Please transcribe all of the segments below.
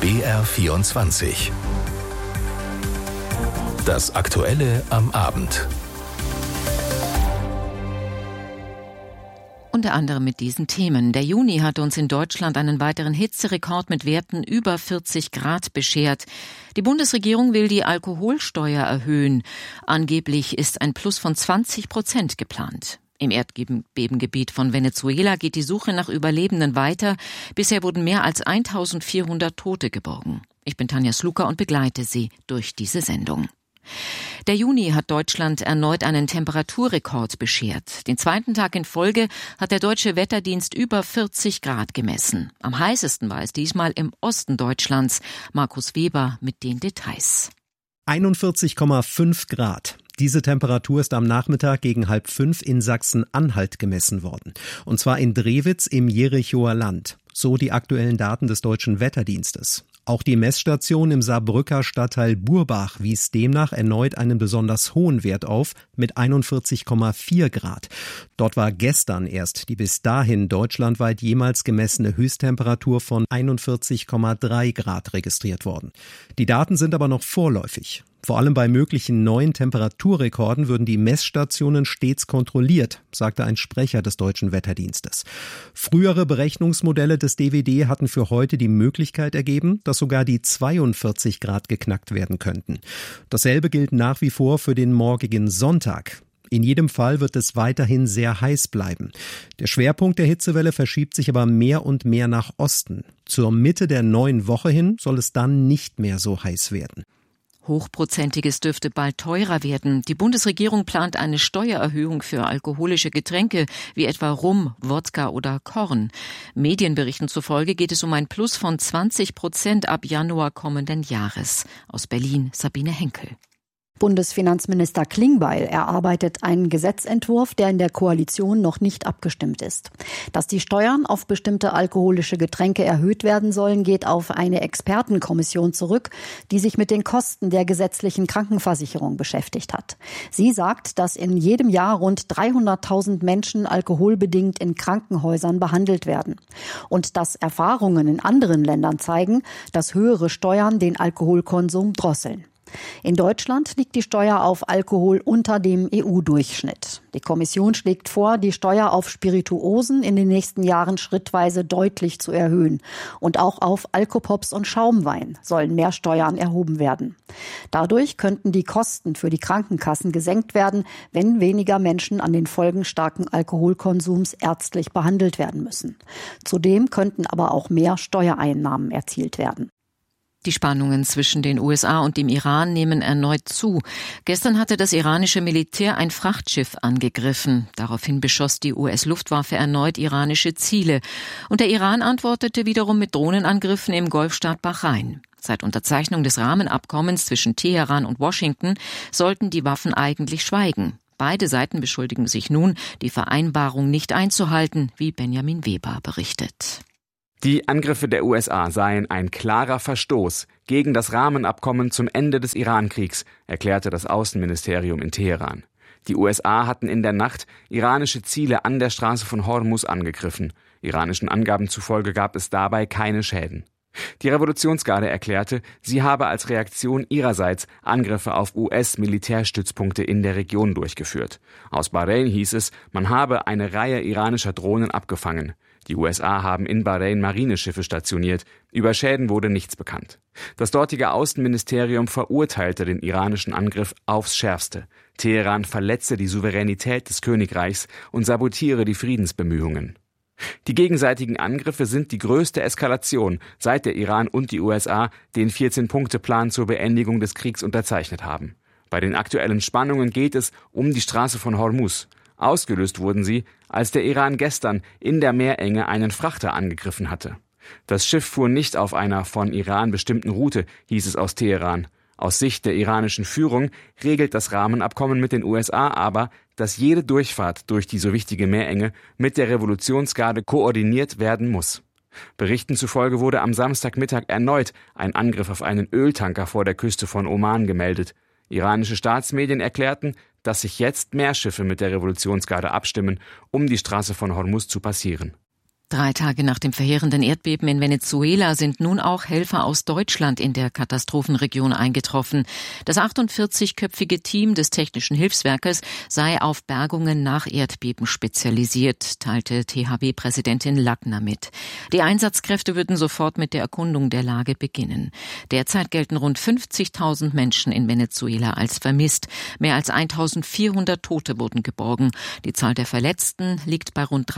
BR24. Das Aktuelle am Abend. Unter anderem mit diesen Themen. Der Juni hat uns in Deutschland einen weiteren Hitzerekord mit Werten über 40 Grad beschert. Die Bundesregierung will die Alkoholsteuer erhöhen. Angeblich ist ein Plus von 20% geplant. Im Erdbebengebiet von Venezuela geht die Suche nach Überlebenden weiter. Bisher wurden mehr als 1400 Tote geborgen. Ich bin Tanja Sluka und begleite Sie durch diese Sendung. Der Juni hat Deutschland erneut einen Temperaturrekord beschert. Den zweiten Tag in Folge hat der Deutsche Wetterdienst über 40 Grad gemessen. Am heißesten war es diesmal im Osten Deutschlands. Markus Weber mit den Details. 41,5 Grad. Diese Temperatur ist am Nachmittag gegen 4:30 in Sachsen-Anhalt gemessen worden. Und zwar in Drewitz im Jerichower Land. So die aktuellen Daten des Deutschen Wetterdienstes. Auch die Messstation im Saarbrücker Stadtteil Burbach wies demnach erneut einen besonders hohen Wert auf mit 41,4 Grad. Dort war gestern erst die bis dahin deutschlandweit jemals gemessene Höchsttemperatur von 41,3 Grad registriert worden. Die Daten sind aber noch vorläufig. Vor allem bei möglichen neuen Temperaturrekorden würden die Messstationen stets kontrolliert, sagte ein Sprecher des Deutschen Wetterdienstes. Frühere Berechnungsmodelle des DWD hatten für heute die Möglichkeit ergeben, dass sogar die 42 Grad geknackt werden könnten. Dasselbe gilt nach wie vor für den morgigen Sonntag. In jedem Fall wird es weiterhin sehr heiß bleiben. Der Schwerpunkt der Hitzewelle verschiebt sich aber mehr und mehr nach Osten. Zur Mitte der neuen Woche hin soll es dann nicht mehr so heiß werden. Hochprozentiges dürfte bald teurer werden. Die Bundesregierung plant eine Steuererhöhung für alkoholische Getränke wie etwa Rum, Wodka oder Korn. Medienberichten zufolge geht es um ein Plus von 20% ab Januar kommenden Jahres. Aus Berlin Sabine Henkel. Bundesfinanzminister Klingbeil erarbeitet einen Gesetzentwurf, der in der Koalition noch nicht abgestimmt ist. Dass die Steuern auf bestimmte alkoholische Getränke erhöht werden sollen, geht auf eine Expertenkommission zurück, die sich mit den Kosten der gesetzlichen Krankenversicherung beschäftigt hat. Sie sagt, dass in jedem Jahr rund 300.000 Menschen alkoholbedingt in Krankenhäusern behandelt werden. Und dass Erfahrungen in anderen Ländern zeigen, dass höhere Steuern den Alkoholkonsum drosseln. In Deutschland liegt die Steuer auf Alkohol unter dem EU-Durchschnitt. Die Kommission schlägt vor, die Steuer auf Spirituosen in den nächsten Jahren schrittweise deutlich zu erhöhen. Und auch auf Alkopops und Schaumwein sollen mehr Steuern erhoben werden. Dadurch könnten die Kosten für die Krankenkassen gesenkt werden, wenn weniger Menschen an den Folgen starken Alkoholkonsums ärztlich behandelt werden müssen. Zudem könnten aber auch mehr Steuereinnahmen erzielt werden. Die Spannungen zwischen den USA und dem Iran nehmen erneut zu. Gestern hatte das iranische Militär ein Frachtschiff angegriffen. Daraufhin beschoss die US-Luftwaffe erneut iranische Ziele. Und der Iran antwortete wiederum mit Drohnenangriffen im Golfstaat Bahrain. Seit Unterzeichnung des Rahmenabkommens zwischen Teheran und Washington sollten die Waffen eigentlich schweigen. Beide Seiten beschuldigen sich nun, die Vereinbarung nicht einzuhalten, wie Benjamin Weber berichtet. Die Angriffe der USA seien ein klarer Verstoß gegen das Rahmenabkommen zum Ende des Irankriegs, erklärte das Außenministerium in Teheran. Die USA hatten in der Nacht iranische Ziele an der Straße von Hormuz angegriffen. Iranischen Angaben zufolge gab es dabei keine Schäden. Die Revolutionsgarde erklärte, sie habe als Reaktion ihrerseits Angriffe auf US-Militärstützpunkte in der Region durchgeführt. Aus Bahrain hieß es, man habe eine Reihe iranischer Drohnen abgefangen. Die USA haben in Bahrain Marineschiffe stationiert. Über Schäden wurde nichts bekannt. Das dortige Außenministerium verurteilte den iranischen Angriff aufs Schärfste. Teheran verletze die Souveränität des Königreichs und sabotiere die Friedensbemühungen. Die gegenseitigen Angriffe sind die größte Eskalation, seit der Iran und die USA den 14-Punkte-Plan zur Beendigung des Kriegs unterzeichnet haben. Bei den aktuellen Spannungen geht es um die Straße von Hormuz. Ausgelöst wurden sie, als der Iran gestern in der Meerenge einen Frachter angegriffen hatte. Das Schiff fuhr nicht auf einer von Iran bestimmten Route, hieß es aus Teheran. Aus Sicht der iranischen Führung regelt das Rahmenabkommen mit den USA aber, dass jede Durchfahrt durch die so wichtige Meerenge mit der Revolutionsgarde koordiniert werden muss. Berichten zufolge wurde am Samstagmittag erneut ein Angriff auf einen Öltanker vor der Küste von Oman gemeldet. Iranische Staatsmedien erklärten, dass sich jetzt mehr Schiffe mit der Revolutionsgarde abstimmen, um die Straße von Hormuz zu passieren. 3 Tage nach dem verheerenden Erdbeben in Venezuela sind nun auch Helfer aus Deutschland in der Katastrophenregion eingetroffen. Das 48-köpfige Team des Technischen Hilfswerkes sei auf Bergungen nach Erdbeben spezialisiert, teilte THW-Präsidentin Lackner mit. Die Einsatzkräfte würden sofort mit der Erkundung der Lage beginnen. Derzeit gelten rund 50.000 Menschen in Venezuela als vermisst. Mehr als 1.400 Tote wurden geborgen. Die Zahl der Verletzten liegt bei rund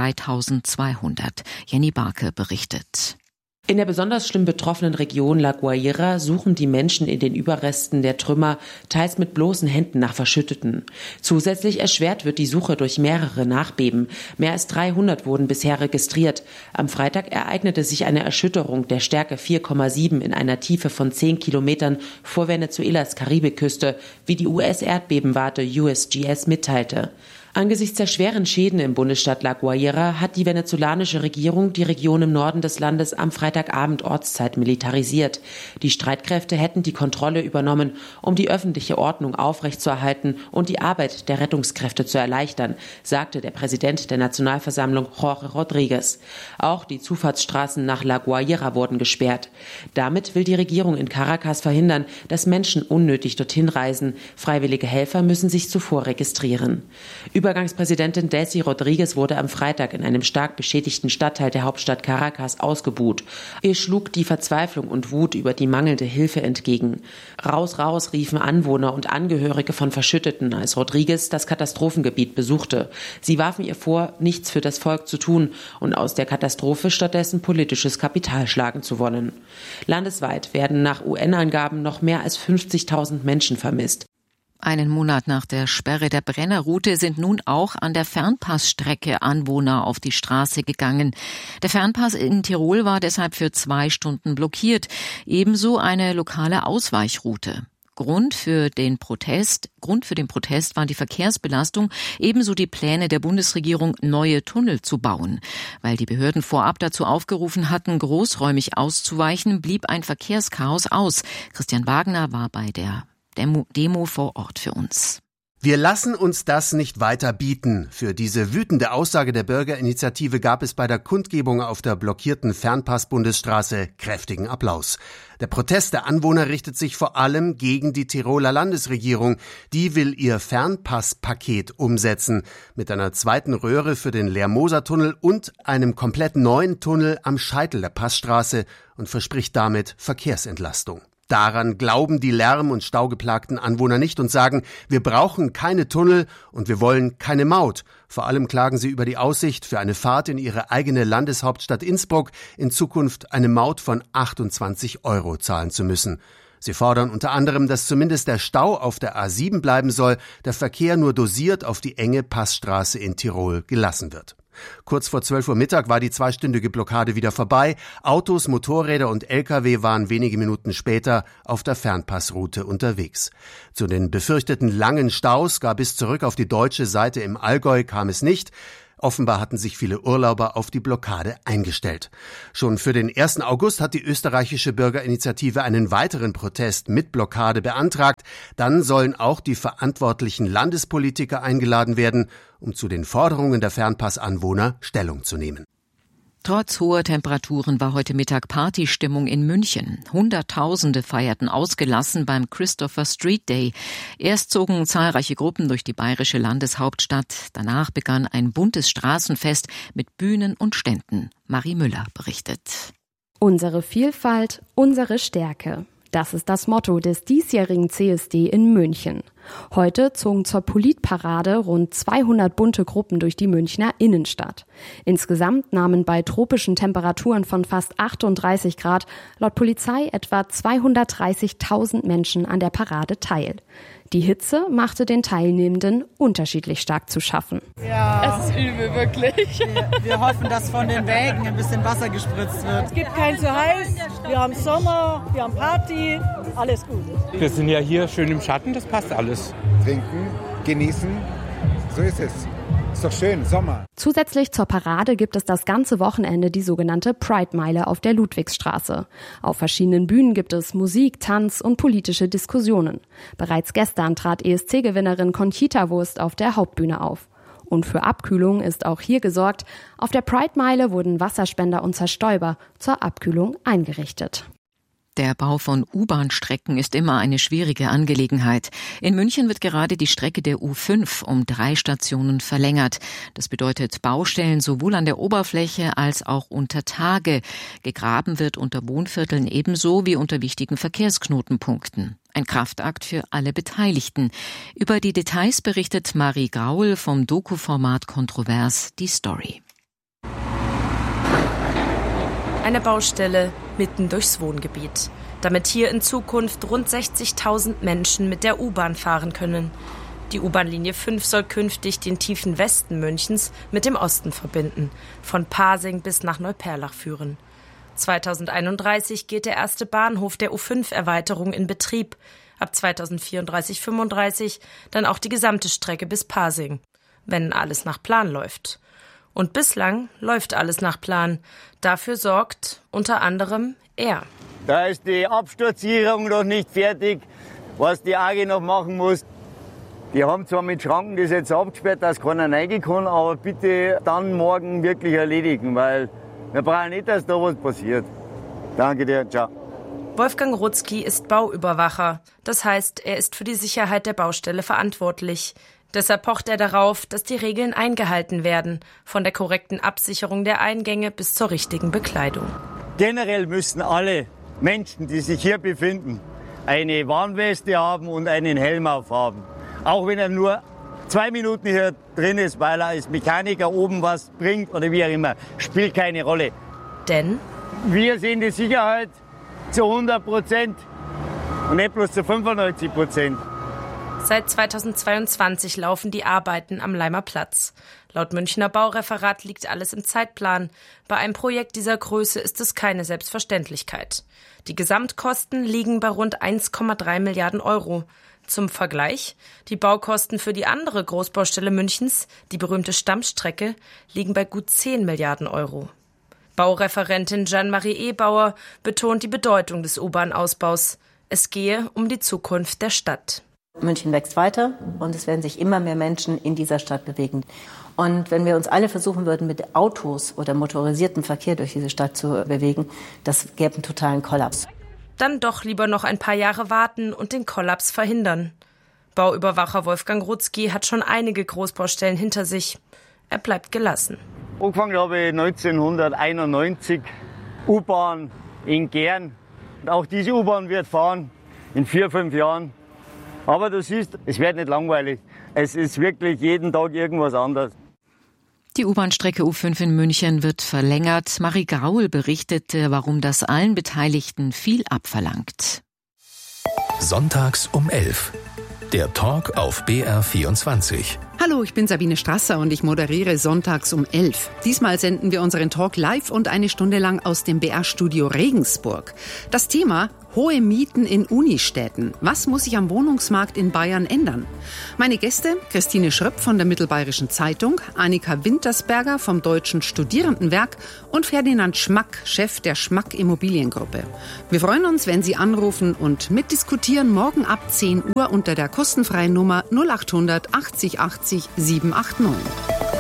3.200. Jenny Barke berichtet. In der besonders schlimm betroffenen Region La Guaira suchen die Menschen in den Überresten der Trümmer, teils mit bloßen Händen nach Verschütteten. Zusätzlich erschwert wird die Suche durch mehrere Nachbeben. Mehr als 300 wurden bisher registriert. Am Freitag ereignete sich eine Erschütterung der Stärke 4,7 in einer Tiefe von 10 Kilometern vor Venezuelas Karibikküste, wie die US-Erdbebenwarte USGS mitteilte. Angesichts der schweren Schäden im Bundesstaat La Guaira hat die venezolanische Regierung die Region im Norden des Landes am Freitagabend Ortszeit militarisiert. Die Streitkräfte hätten die Kontrolle übernommen, um die öffentliche Ordnung aufrechtzuerhalten und die Arbeit der Rettungskräfte zu erleichtern, sagte der Präsident der Nationalversammlung Jorge Rodríguez. Auch die Zufahrtsstraßen nach La Guaira wurden gesperrt. Damit will die Regierung in Caracas verhindern, dass Menschen unnötig dorthin reisen. Freiwillige Helfer müssen sich zuvor registrieren. Übergangspräsidentin Delcy Rodríguez wurde am Freitag in einem stark beschädigten Stadtteil der Hauptstadt Caracas ausgebuht. Ihr schlug die Verzweiflung und Wut über die mangelnde Hilfe entgegen. Raus, raus, riefen Anwohner und Angehörige von Verschütteten, als Rodríguez das Katastrophengebiet besuchte. Sie warfen ihr vor, nichts für das Volk zu tun und aus der Katastrophe stattdessen politisches Kapital schlagen zu wollen. Landesweit werden nach UN-Angaben noch mehr als 50.000 Menschen vermisst. Einen Monat nach der Sperre der Brennerroute sind nun auch an der Fernpassstrecke Anwohner auf die Straße gegangen. Der Fernpass in Tirol war deshalb für 2 Stunden blockiert, ebenso eine lokale Ausweichroute. Grund für den Protest war die Verkehrsbelastung, ebenso die Pläne der Bundesregierung, neue Tunnel zu bauen. Weil die Behörden vorab dazu aufgerufen hatten, großräumig auszuweichen, blieb ein Verkehrschaos aus. Christian Wagner war bei der Demo vor Ort für uns. Wir lassen uns das nicht weiter bieten. Für diese wütende Aussage der Bürgerinitiative gab es bei der Kundgebung auf der blockierten Fernpass-Bundesstraße kräftigen Applaus. Der Protest der Anwohner richtet sich vor allem gegen die Tiroler Landesregierung. Die will ihr Fernpasspaket umsetzen mit einer zweiten Röhre für den Lermoser-Tunnel und einem komplett neuen Tunnel am Scheitel der Passstraße und verspricht damit Verkehrsentlastung. Daran glauben die lärm- und staugeplagten Anwohner nicht und sagen, wir brauchen keine Tunnel und wir wollen keine Maut. Vor allem klagen sie über die Aussicht, für eine Fahrt in ihre eigene Landeshauptstadt Innsbruck in Zukunft eine Maut von 28 € zahlen zu müssen. Sie fordern unter anderem, dass zumindest der Stau auf der A7 bleiben soll, der Verkehr nur dosiert auf die enge Passstraße in Tirol gelassen wird. Kurz vor 12 Uhr Mittag war die 2-stündige Blockade wieder vorbei. Autos, Motorräder und Lkw waren wenige Minuten später auf der Fernpassroute unterwegs. Zu den befürchteten langen Staus gar bis zurück auf die deutsche Seite im Allgäu kam es nicht. Offenbar hatten sich viele Urlauber auf die Blockade eingestellt. Schon für den 1. August hat die österreichische Bürgerinitiative einen weiteren Protest mit Blockade beantragt. Dann sollen auch die verantwortlichen Landespolitiker eingeladen werden, um zu den Forderungen der Fernpassanwohner Stellung zu nehmen. Trotz hoher Temperaturen war heute Mittag Partystimmung in München. Hunderttausende feierten ausgelassen beim Christopher Street Day. Erst zogen zahlreiche Gruppen durch die bayerische Landeshauptstadt. Danach begann ein buntes Straßenfest mit Bühnen und Ständen. Marie Müller berichtet. Unsere Vielfalt, unsere Stärke. Das ist das Motto des diesjährigen CSD in München. Heute zogen zur Politparade rund 200 bunte Gruppen durch die Münchner Innenstadt. Insgesamt nahmen bei tropischen Temperaturen von fast 38 Grad laut Polizei etwa 230.000 Menschen an der Parade teil. Die Hitze machte den Teilnehmenden unterschiedlich stark zu schaffen. Ja, es ist übel, wirklich. Wir hoffen, dass von den Wägen ein bisschen Wasser gespritzt wird. Es gibt kein zu heiß, wir haben Sommer, wir haben Party, alles gut. Wir sind ja hier schön im Schatten, das passt alles. Trinken, genießen, so ist es. Ist doch schön, Sommer. Zusätzlich zur Parade gibt es das ganze Wochenende die sogenannte Pride-Meile auf der Ludwigsstraße. Auf verschiedenen Bühnen gibt es Musik, Tanz und politische Diskussionen. Bereits gestern trat ESC-Gewinnerin Conchita Wurst auf der Hauptbühne auf. Und für Abkühlung ist auch hier gesorgt. Auf der Pride-Meile wurden Wasserspender und Zerstäuber zur Abkühlung eingerichtet. Der Bau von U-Bahn-Strecken ist immer eine schwierige Angelegenheit. In München wird gerade die Strecke der U5 um 3 Stationen verlängert. Das bedeutet Baustellen sowohl an der Oberfläche als auch unter Tage. Gegraben wird unter Wohnvierteln ebenso wie unter wichtigen Verkehrsknotenpunkten. Ein Kraftakt für alle Beteiligten. Über die Details berichtet Marie Graul vom Doku-Format Kontrovers die Story. Eine Baustelle mitten durchs Wohngebiet, damit hier in Zukunft rund 60.000 Menschen mit der U-Bahn fahren können. Die U-Bahn-Linie 5 soll künftig den tiefen Westen Münchens mit dem Osten verbinden, von Pasing bis nach Neuperlach führen. 2031 geht der erste Bahnhof der U5-Erweiterung in Betrieb, ab 2034/35 dann auch die gesamte Strecke bis Pasing, wenn alles nach Plan läuft. Und bislang läuft alles nach Plan. Dafür sorgt unter anderem er. Da ist die Absturzsicherung noch nicht fertig, was die AG noch machen muss. Die haben zwar mit Schranken das jetzt abgesperrt, dass keiner rein kann, aber bitte dann morgen wirklich erledigen, weil wir brauchen nicht, dass da was passiert. Danke dir, ciao. Wolfgang Rutzki ist Bauüberwacher. Das heißt, er ist für die Sicherheit der Baustelle verantwortlich. Deshalb pocht er darauf, dass die Regeln eingehalten werden, von der korrekten Absicherung der Eingänge bis zur richtigen Bekleidung. Generell müssen alle Menschen, die sich hier befinden, eine Warnweste haben und einen Helm aufhaben. Auch wenn er nur 2 Minuten hier drin ist, weil er als Mechaniker oben was bringt oder wie auch immer, spielt keine Rolle. Denn wir sehen die Sicherheit zu 100% und nicht bloß zu 95%. Seit 2022 laufen die Arbeiten am Laimer Platz. Laut Münchner Baureferat liegt alles im Zeitplan. Bei einem Projekt dieser Größe ist es keine Selbstverständlichkeit. Die Gesamtkosten liegen bei rund 1,3 Milliarden Euro. Zum Vergleich, die Baukosten für die andere Großbaustelle Münchens, die berühmte Stammstrecke, liegen bei gut 10 Milliarden Euro. Baureferentin Jeanne-Marie Ebauer betont die Bedeutung des U-Bahn-Ausbaus. Es gehe um die Zukunft der Stadt. München wächst weiter und es werden sich immer mehr Menschen in dieser Stadt bewegen. Und wenn wir uns alle versuchen würden, mit Autos oder motorisiertem Verkehr durch diese Stadt zu bewegen, das gäbe einen totalen Kollaps. Dann doch lieber noch ein paar Jahre warten und den Kollaps verhindern. Bauüberwacher Wolfgang Rutzki hat schon einige Großbaustellen hinter sich. Er bleibt gelassen. Angefangen habe ich 1991, U-Bahn in Gern. Und auch diese U-Bahn wird fahren in 4-5 Jahren. Aber du siehst, es wird nicht langweilig. Es ist wirklich jeden Tag irgendwas anderes. Die U-Bahn-Strecke U5 in München wird verlängert. Marie Graul berichtete, warum das allen Beteiligten viel abverlangt. Sonntags um 11. Der Talk auf BR24. Hallo, ich bin Sabine Strasser und ich moderiere sonntags um 11. Diesmal senden wir unseren Talk live und eine Stunde lang aus dem BR-Studio Regensburg. Das Thema: hohe Mieten in Unistädten. Was muss sich am Wohnungsmarkt in Bayern ändern? Meine Gäste: Christine Schröpp von der Mittelbayerischen Zeitung, Annika Wintersberger vom Deutschen Studierendenwerk und Ferdinand Schmack, Chef der Schmack Immobiliengruppe. Wir freuen uns, wenn Sie anrufen und mitdiskutieren, morgen ab 10 Uhr unter der kostenfreien Nummer 0800 80 80 789.